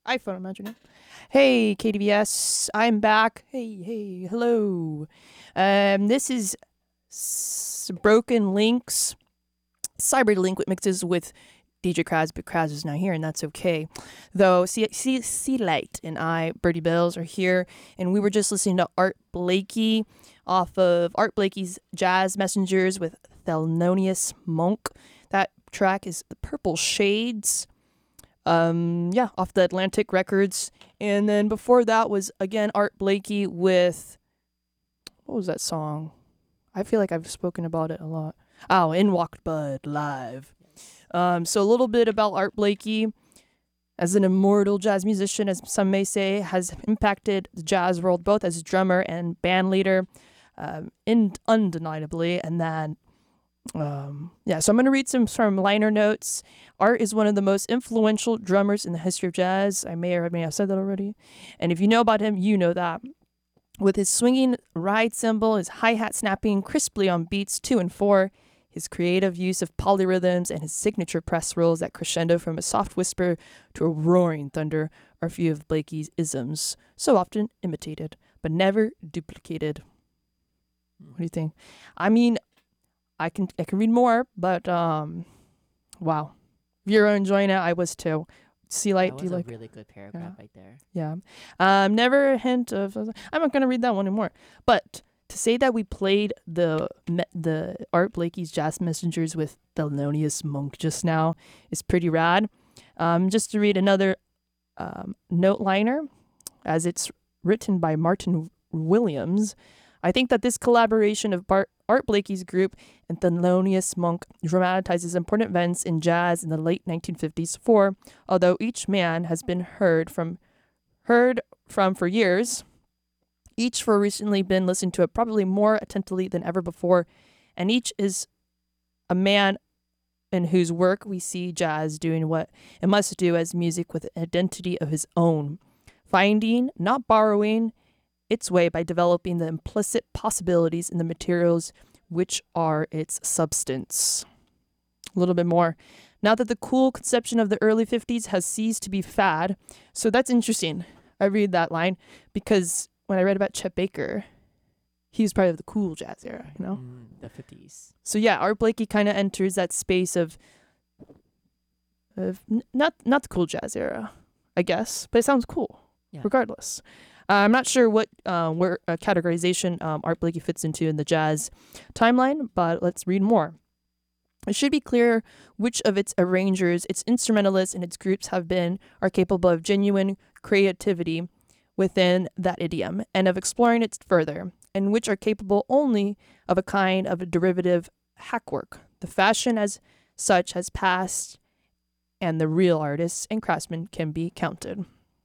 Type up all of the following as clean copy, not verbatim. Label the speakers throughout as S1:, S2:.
S1: iPhone, imagine. Hey, KDVS, I'm back. Hey, hello. This is Broken Links, Cyberlink with mixes with DJ Kraz, but Kraz is not here, and that's okay. Though, C Light and I, Birdie Bells, are here, and we were just listening to Art Blakey off of Art Blakey's Jazz Messengers with Thelonious Monk. That track is The Purple Shades. Off the Atlantic Records. And then before that was, again, Art Blakey with, what was that song? I feel like I've spoken about it a lot. Oh, In Walked Bud Live. So a little bit about Art Blakey. As an immortal jazz musician, as some may say, has impacted the jazz world both as drummer and band leader, undeniably. And then, so I'm going to read some liner notes. Art is one of the most influential drummers in the history of jazz. I may have said that already. And if you know about him, you know that. With his swinging ride cymbal, his hi-hat snapping crisply on beats 2 and 4, his creative use of polyrhythms, and his signature press rolls that crescendo from a soft whisper to a roaring thunder are a few of Blakey's isms, so often imitated, but never duplicated. What do you think? I mean, I can read more, but wow. If you're enjoying it, I was too. C Light, do you like?
S2: That was a really good paragraph right there.
S1: Yeah. Never a hint of. I'm not gonna read that one anymore. But to say that we played the Art Blakey's Jazz Messengers with Thelonious Monk just now is pretty rad. Just to read another note liner, as it's written by Martin Williams. I think that this collaboration of Art Blakey's group and Thelonious Monk dramatizes important events in jazz in the late 1950s. For although each man has been heard from for years, each for recently been listened to it probably more attentively than ever before, and each is a man in whose work we see jazz doing what it must do as music with an identity of his own, finding, not borrowing, its way by developing the implicit possibilities in the materials which are its substance. A little bit more. Now that the cool conception of the early 50s has ceased to be fad, so that's interesting. I read that line because when I read about Chet Baker, he was part of the cool jazz era, you know?
S2: The 50s.
S1: So yeah, Art Blakey kind of enters that space of not the cool jazz era, I guess, but it sounds cool, regardless. I'm not sure what categorization Art Blakey fits into in the jazz timeline, but let's read more. It should be clear which of its arrangers, its instrumentalists, and its groups are capable of genuine creativity within that idiom and of exploring it further, and which are capable only of a kind of a derivative hackwork. The fashion as such has passed, and the real artists and craftsmen can be counted.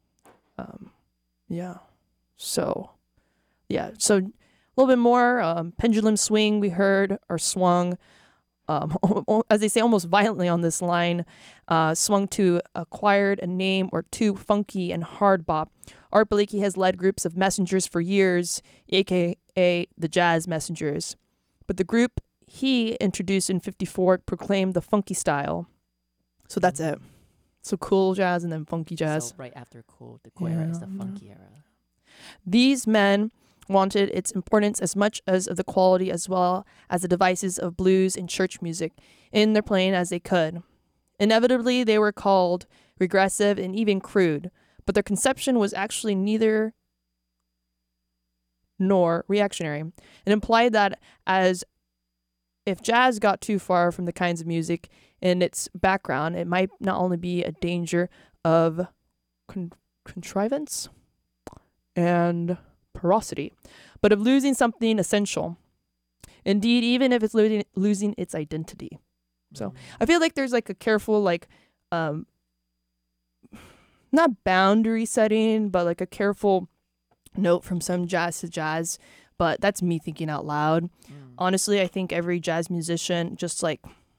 S1: So a little bit more pendulum swing we heard, or swung, as they say, almost violently on this line, swung to acquired a name or two, funky and hard bop. Art Blakey has led groups of messengers for years, aka the Jazz Messengers. But the group he introduced in 1954 proclaimed the funky style. So that's it. So cool jazz and then funky jazz.
S2: So right after cool, the cool era is the funky era.
S1: These men wanted its importance as much as of the quality as well as the devices of blues and church music in their playing as they could. Inevitably, they were called regressive and even crude, but their conception was actually neither nor reactionary. It implied that as if jazz got too far from the kinds of music in its background, it might not only be a danger of contrivance and porosity, but of losing something essential. Indeed, even if it's losing its identity. So I feel like there's like a careful, like, not boundary setting, but like a careful note from some jazz to jazz. But that's me thinking out loud. Honestly, I think every jazz musician just like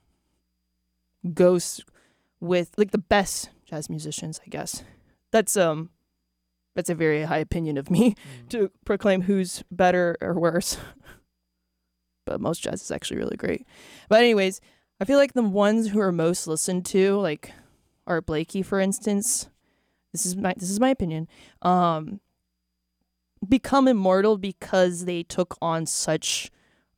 S1: goes with like the best jazz musicians, I guess. That's a very high opinion of me to proclaim who's better or worse. But most jazz is actually really great. But anyways, I feel like the ones who are most listened to, like Art Blakey, for instance, this is my opinion, become immortal because they took on such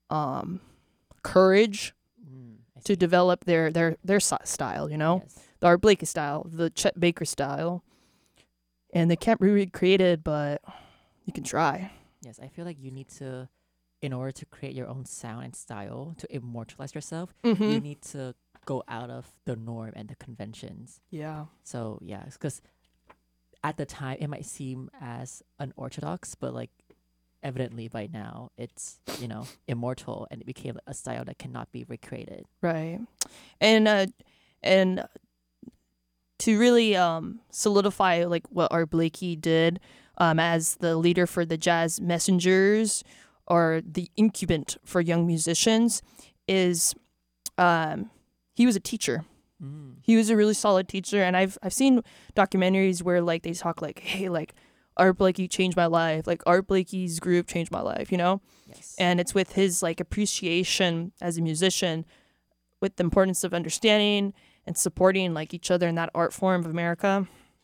S1: courage
S2: I
S1: to
S2: see.
S1: develop their style, you know,
S2: Yes.
S1: the Art Blakey style, the Chet Baker style, and they can't be recreated, but you can try.
S2: Yes, I feel like you need to, in order to create your own sound and style, to immortalize yourself, you need to go out of the norm and the conventions.
S1: Yeah.
S2: So yeah, because at the time it might seem as unorthodox, but like evidently by now it's immortal and it became a style that cannot be recreated.
S1: Right. And to really solidify like what Art Blakey did as the leader for the Jazz Messengers or the incubant for young musicians is he was a teacher. He was a really solid teacher, and I've seen documentaries where like they talk like, hey, like Art Blakey changed my life, like Art Blakey's group changed my life, you know?
S2: Yes.
S1: And it's with his like appreciation as a musician, with the importance of understanding and supporting like each other in that art form of America.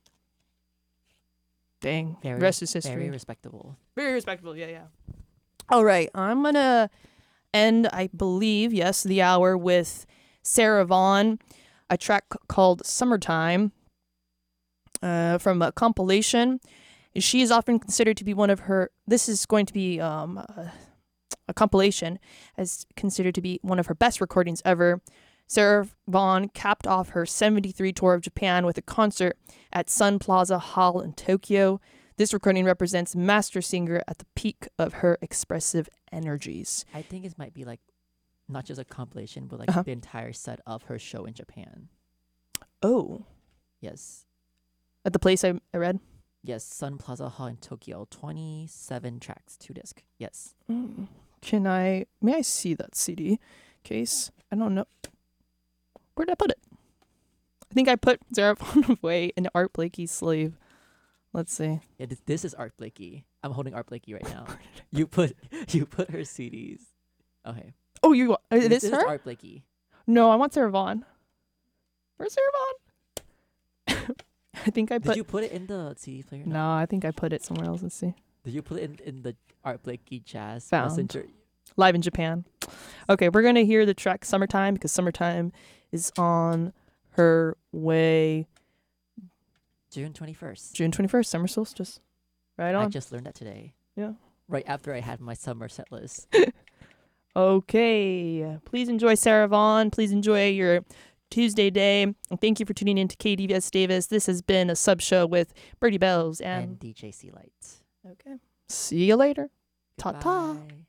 S1: Dang,
S2: very,
S1: rest is history.
S2: very respectable.
S1: Very respectable, yeah. All right, I'm gonna end, I believe, yes, the hour with Sarah Vaughan, a track called Summertime from a compilation. She is often considered to be one of her, this is going to be a compilation, as considered to be one of her best recordings ever. Sarah Vaughan capped off her 73 tour of Japan with a concert at Sun Plaza Hall in Tokyo. This recording represents Master Singer at the peak of her expressive energies.
S2: I think it might be like not just a compilation, but like the entire set of her show in Japan.
S1: Oh.
S2: Yes.
S1: At the place I read?
S2: Yes, Sun Plaza Hall in Tokyo. 27 tracks, 2-disc. Yes.
S1: May I see that CD case? I don't know. Where did I put it? I think I put Sarah Vaughan away in Art Blakey's sleeve. Let's see.
S2: Yeah, this is Art Blakey. I'm holding Art Blakey right now. You put her CDs. Okay.
S1: Oh, you
S2: This
S1: this
S2: is
S1: her?
S2: Art Blakey.
S1: No, I want Sarah Vaughan. Where's Sarah Vaughan? I think I put.
S2: Did you put it in the CD player?
S1: No, I think I put it somewhere else. Let's see.
S2: Did you put it in the Art Blakey Jazz
S1: Found.
S2: Messenger?
S1: Live in Japan. Okay, we're gonna hear the track "Summertime" because "Summertime" is on her way.
S2: June 21st.
S1: June 21st, summer solstice. Right on.
S2: I just learned that today.
S1: Yeah.
S2: Right after I had my summer set list.
S1: Okay. Please enjoy Sarah Vaughan. Please enjoy your Tuesday day. And thank you for tuning in to KDVS Davis. This has been a sub show with Birdie Bells
S2: and DJ C Light.
S1: Okay. See you later. Ta ta.
S2: Goodbye.